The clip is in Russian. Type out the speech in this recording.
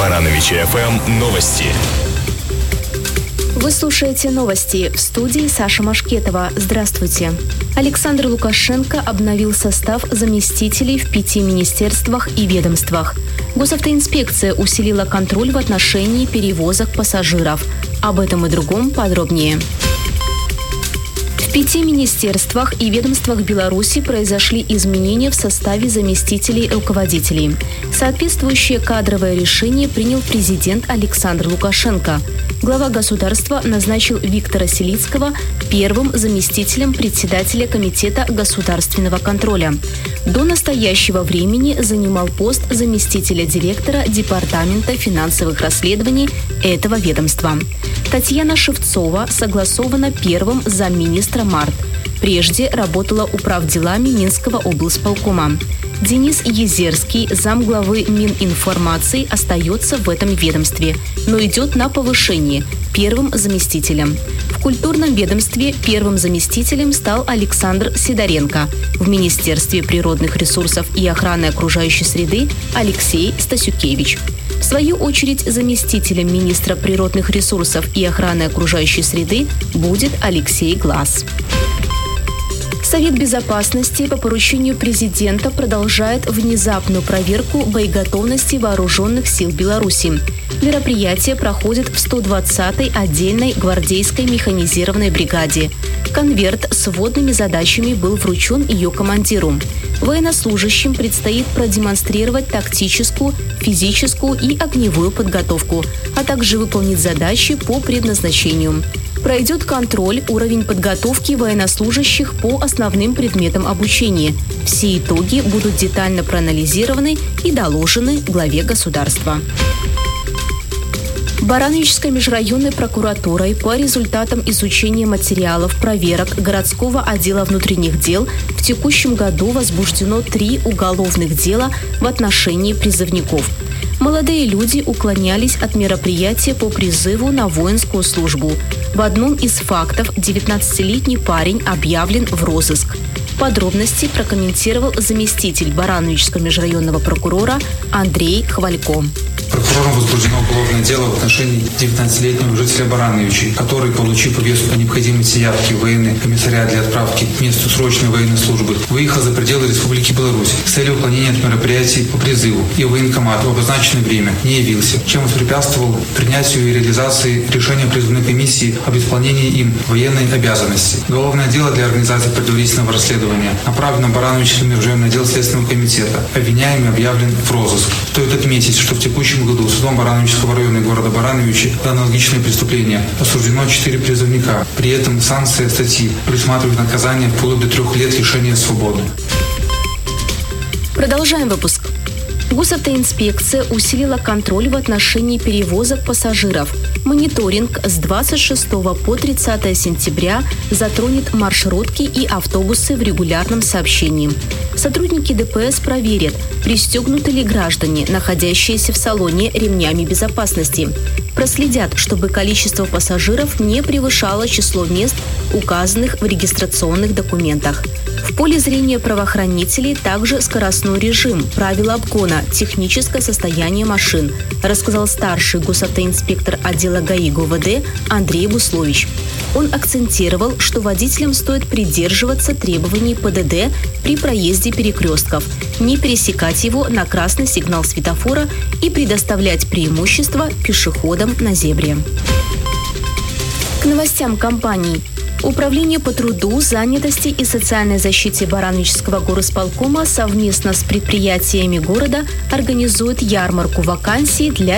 Барановичи ФМ новости. Вы слушаете новости. В студии Саша Машкетова. Здравствуйте. Александр Лукашенко обновил состав заместителей в 5 министерствах и ведомствах. Госавтоинспекция усилила контроль в отношении перевозок пассажиров. Об этом и другом подробнее. В 5 министерствах и ведомствах Беларуси произошли изменения в составе заместителей руководителей. Соответствующее кадровое решение принял президент Александр Лукашенко. Глава государства назначил Виктора Селицкого первым заместителем председателя Комитета государственного контроля. До настоящего времени занимал пост заместителя директора Департамента финансовых расследований этого ведомства. Татьяна Шевцова согласована первым замминистра МАРТ. Прежде работала управделами Минского облсполкома. Денис Езерский, замглавы Мининформации, остается в этом ведомстве, но идет на повышение первым заместителем. В культурном ведомстве первым заместителем стал Александр Сидоренко. В Министерстве природных ресурсов и охраны окружающей среды Алексей Стасюкевич. В свою очередь, заместителем министра природных ресурсов и охраны окружающей среды будет Алексей Глаз. Совет безопасности по поручению президента продолжает внезапную проверку боеготовности вооруженных сил Беларуси. Мероприятие проходит в 120-й отдельной гвардейской механизированной бригаде. Конверт с вводными задачами был вручен ее командиру. Военнослужащим предстоит продемонстрировать тактическую, физическую и огневую подготовку, а также выполнить задачи по предназначению. Пройдет контроль уровень подготовки военнослужащих по основным предметам обучения. Все итоги будут детально проанализированы и доложены главе государства. Барановичской межрайонной прокуратурой по результатам изучения материалов проверок городского отдела внутренних дел в текущем году возбуждено 3 уголовных дела в отношении призывников. Молодые люди уклонялись от мероприятия по призыву на воинскую службу. В одном из фактов 19-летний парень объявлен в розыск. Подробности прокомментировал заместитель Барановичского межрайонного прокурора Андрей Хвалько. Прокурором возбуждено уголовное дело в отношении 19-летнего жителя Барановичей, который, получив повестку о необходимости явки в военный комиссариат для отправки к месту срочной военной службы, выехал за пределы Республики Беларусь с целью уклонения от мероприятий по призыву и в военкомат в обозначенное время не явился, чем воспрепятствовал принятию и реализации решения призывной комиссии об исполнении им военной обязанности. Уголовное дело для организации предварительного расследования направлено в Барановичский межрайонный отдел Следственного комитета. Обвиняемый объявлен в розыск. Стоит отметить, что в текущем году судом Барановичского района и города Барановичи за аналогичные преступления осуждено 4 призывника. При этом санкция статьи предусматривает наказание вплоть до 3 лет лишения свободы. Продолжаем выпуск. Госавтоинспекция усилила контроль в отношении перевозок пассажиров. Мониторинг с 26 по 30 сентября затронет маршрутки и автобусы в регулярном сообщении. Сотрудники ДПС проверят, пристегнуты ли граждане, находящиеся в салоне, ремнями безопасности. Проследят, чтобы количество пассажиров не превышало число мест, указанных в регистрационных документах. В поле зрения правоохранителей также скоростной режим, правила обгона, техническое состояние машин, рассказал старший госавтоинспектор отдела ГАИ ГУВД Андрей Буслович. Он акцентировал, что водителям стоит придерживаться требований ПДД при проезде перекрестков, не пересекать его на красный сигнал светофора и предоставлять преимущество пешеходам на зебре. К новостям компаний. Управление по труду, занятости и социальной защите Барановичского горосполкома совместно с предприятиями города организует ярмарку вакансий для